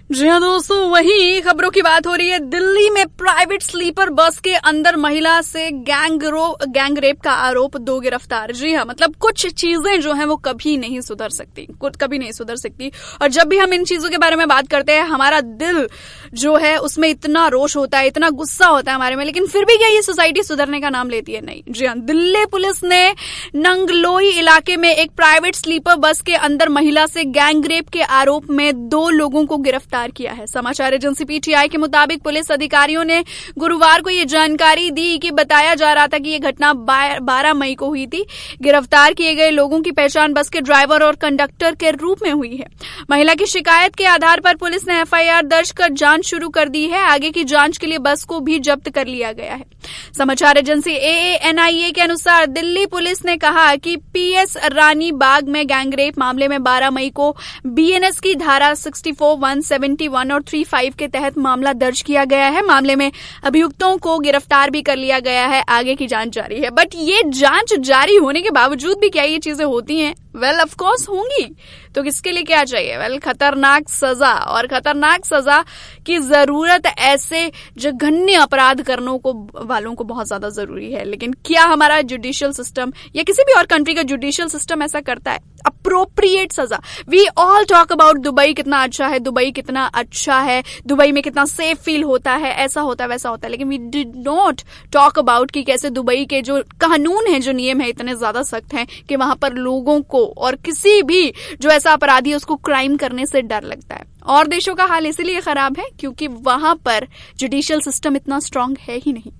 जी हाँ दोस्तों, वही खबरों की बात हो रही है। दिल्ली में प्राइवेट स्लीपर बस के अंदर महिला से गैंग रेप का आरोप, 2 गिरफ्तार। जी हाँ, मतलब कुछ चीजें जो हैं वो कभी नहीं सुधर सकती। और जब भी हम इन चीजों के बारे में बात करते हैं, हमारा दिल जो है उसमें इतना रोष होता है, इतना गुस्सा होता है हमारे में, लेकिन फिर भी क्या ये सोसाइटी सुधरने का नाम लेती है? नहीं। जी हाँ, दिल्ली पुलिस ने नंगलोई इलाके में एक प्राइवेट स्लीपर बस के अंदर महिला से गैंग रेप के आरोप में 2 लोगों को गिरफ्तार किया है। समाचार एजेंसी पीटीआई के मुताबिक पुलिस अधिकारियों ने गुरुवार को ये जानकारी दी कि बताया जा रहा था कि ये घटना 12 मई को हुई थी। गिरफ्तार किए गए लोगों की पहचान बस के ड्राइवर और कंडक्टर के रूप में हुई है। महिला की शिकायत के आधार पर पुलिस ने एफआईआर दर्ज कर जांच शुरू कर दी है। आगे की जांच के लिए बस को भी जब्त कर लिया गया है। समाचार एजेंसी एएनआई के अनुसार दिल्ली पुलिस ने कहा कि पीएस रानी बाग में गैंगरेप मामले में 12 मई को बीएनएस की धारा 64, 171 और 35 के तहत मामला दर्ज किया गया है। मामले में अभियुक्तों को गिरफ्तार भी कर लिया गया है। आगे की जांच जारी है। बट ये जांच जारी होने के बावजूद भी क्या ये चीजें होती हैं? वेल, ऑफ कोर्स होंगी। तो किसके लिए क्या चाहिए? वेल, खतरनाक सजा। और खतरनाक सजा की जरूरत ऐसे जघन्य अपराध करने वालों को बहुत ज्यादा जरूरी है। लेकिन क्या हमारा जुडिशियल सिस्टम या किसी भी और कंट्री का जुडिशियल सिस्टम ऐसा करता है? अप्रोप्रिएट सजा। We all talk about Dubai कितना अच्छा है, दुबई कितना अच्छा है, दुबई में कितना सेफ फील होता है, ऐसा होता है, वैसा होता है। लेकिन we did not talk about कि कैसे दुबई के जो कानून है, जो नियम है, इतने ज्यादा सख्त हैं कि वहां पर लोगों को और किसी भी जो ऐसा अपराधी है उसको क्राइम करने से डर लगता है। और देशों का हाल इसीलिए खराब है क्योंकि वहां पर जुडिशियल सिस्टम इतना स्ट्रांग है ही नहीं।